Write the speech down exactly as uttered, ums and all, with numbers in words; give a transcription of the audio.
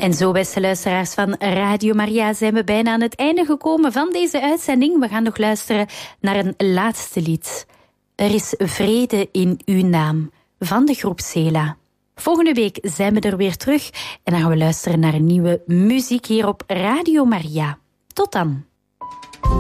En zo, beste luisteraars van Radio Maria, zijn we bijna aan het einde gekomen van deze uitzending. We gaan nog luisteren naar een laatste lied. Er is vrede in uw naam, van de groep Sela. Volgende week zijn we er weer terug en dan gaan we luisteren naar een nieuwe muziek hier op Radio Maria. Tot dan.